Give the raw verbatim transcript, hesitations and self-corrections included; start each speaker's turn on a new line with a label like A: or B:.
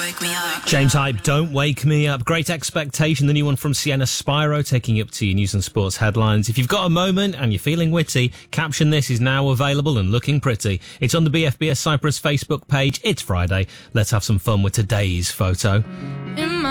A: wake me up.
B: James Hype, Don't Wake Me Up. Great Expectation, the new one from Sienna Spyro, taking you up to your news and sports headlines. If you've got a moment and you're feeling witty, Caption This is now available and looking pretty. It's on the B F B S Cyprus Facebook page. It's Friday. Let's have some fun with today's photo.